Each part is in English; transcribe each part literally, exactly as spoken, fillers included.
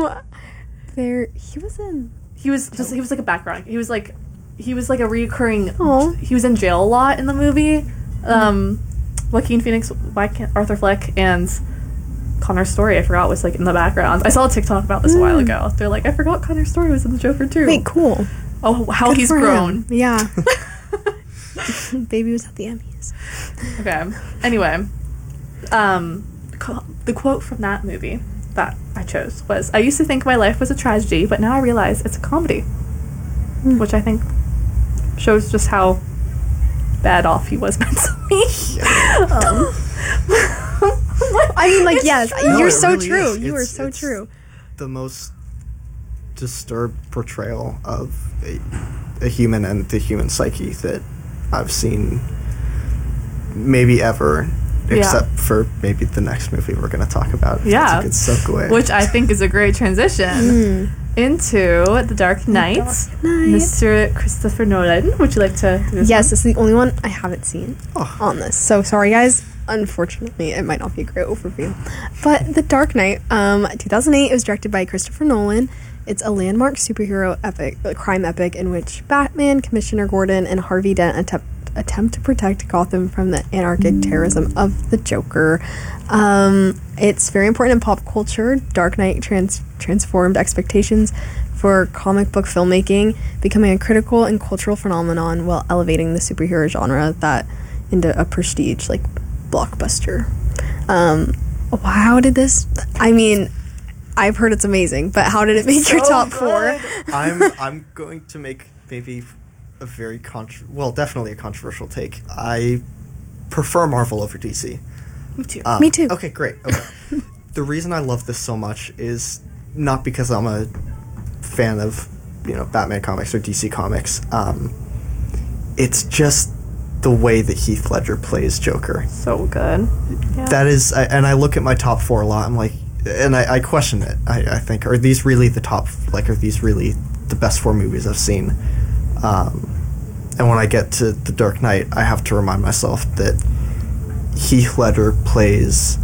Um, there he was in. He was just he was like a background. He was like he was like a reoccurring. Aw. He was in jail a lot in the movie. Um, Joaquin Phoenix, Wyc- Arthur Fleck, and Connor's Story. I forgot was like in the background. I saw a TikTok about this a while ago. They're like, I forgot Connor's Story was in the Joker too. Wait, cool. Oh, how Good he's for grown. him. Yeah. Baby was at the Emmys. Okay. Anyway, um, co- the quote from that movie that I chose was, "I used to think my life was a tragedy, but now I realize it's a comedy," Mm. which I think shows just how bad off he was mentally. um, I mean, like, yes, No, you're it so really true. is. You are It's- so it's true. The most disturbed portrayal of a, a human and the human psyche that I've seen maybe ever, Yeah. except for maybe the next movie we're going to talk about. Yeah. It's a good segue. which I think is a great transition Mm. into The Dark Knight. Dark Knight. Mister Christopher Nolan. Would you like to do this Yes, one? this is the only one I haven't seen Oh. on this. So sorry, guys. Unfortunately, it might not be a great overview. But The Dark Knight, um, two thousand eight, it was directed by Christopher Nolan. It's a landmark superhero epic, a crime epic in which Batman, Commissioner Gordon, and Harvey Dent attempt attempt to protect Gotham from the anarchic terrorism of the Joker. Um, it's very important in pop culture. Dark Knight trans- transformed expectations for comic book filmmaking, becoming a critical and cultural phenomenon while elevating the superhero genre that into a prestige like blockbuster. Um, how did this? I mean, I've heard it's amazing, but how did it make your So top good. four? I'm I'm going to make maybe a very contr well, definitely a controversial take. I prefer Marvel over D C. Me too. Um, Me too. Okay, great. Okay. The reason I love this so much is not because I'm a fan of, you know, Batman comics or D C comics. Um, it's just the way that Heath Ledger plays Joker. So good. Yeah. That is, I, and I look at my top four a lot. I'm like, and I, I question it. I, I think, are these really the top? Like, are these really the best four movies I've seen? Um, and when I get to The Dark Knight, I have to remind myself that Heath Ledger plays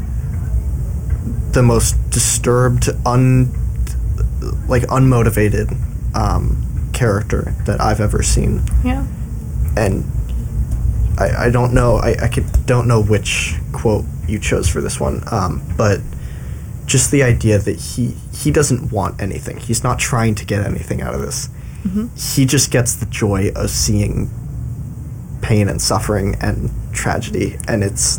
the most disturbed, un, like unmotivated um, character that I've ever seen, yeah. and I, I don't know. I, I could, don't know which quote you chose for this one, um, but just the idea that he he doesn't want anything. He's not trying to get anything out of this. Mm-hmm. He just gets the joy of seeing pain and suffering and tragedy, and it's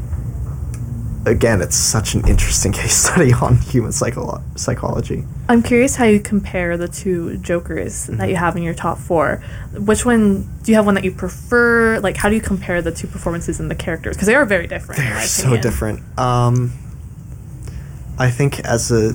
again, it's such an interesting case study on human psycho- psychology. I'm curious how you compare the two Jokers that you have in your top four. Which one do you have? One that you prefer? Like, how do you compare the two performances and the characters? Because they are very different. in They're my so opinion. different. Um, I think as a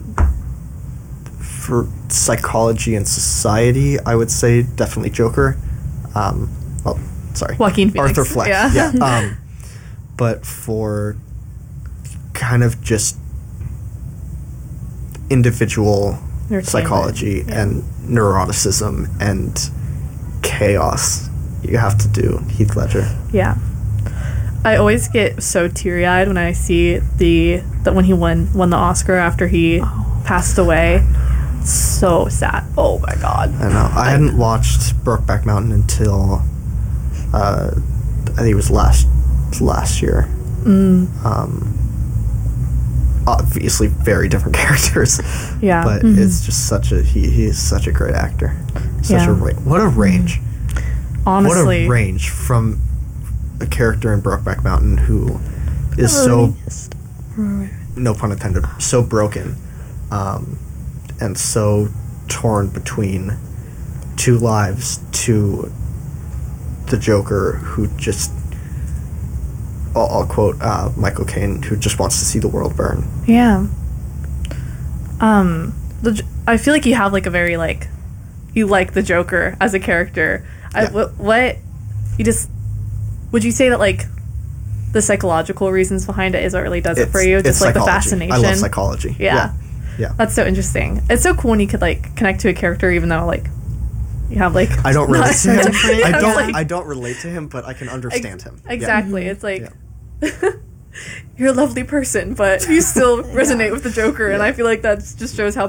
for psychology and society, I would say definitely Joker. Um, well, sorry, Joaquin Phoenix. Arthur Fleck. Yeah. Yeah. um, but for kind of just individual Entertainment, psychology yeah. and neuroticism and chaos, you have to do Heath Ledger. Yeah. I always get so teary-eyed when I see the that when he won won the Oscar after he Oh. passed away. So sad. Oh my god. I know. I hadn't watched Brokeback Mountain until uh, I think it was last last year. Mm. Um, obviously, very different characters. Yeah. But Mhm. it's just such a he. He is such a great actor. Such Yeah. a ra- what a range. Honestly. What a range from a character in Brokeback Mountain who is so, no pun intended, so broken, um, and so torn between two lives, to the Joker who just, I'll, I'll quote uh, Michael Caine, who just wants to see the world burn. Yeah. Um, the, J- I feel like you have like a very like, you like the Joker as a character. I, Yeah. what, what you just would you say that like the psychological reasons behind it is what really does it It's- for you? it's Just like the psychology. fascination. I love psychology. Yeah. Yeah. Yeah. That's so interesting. It's so cool when you could like connect to a character even though like you have like I don't relate to him. different. I Yeah, don't. like- I don't relate to him, but I can understand him. Yeah. Exactly. It's like you're a lovely person, but you still resonate with the Joker, and I feel like that just shows how